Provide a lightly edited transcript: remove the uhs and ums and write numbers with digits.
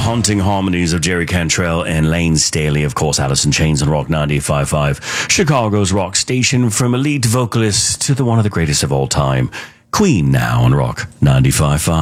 haunting harmonies of Jerry Cantrell and Lane Staley. Of course, Alice in Chains on Rock 95.5. Chicago's rock station, from elite vocalist to one of the greatest of all time. Queen now on Rock 95.5.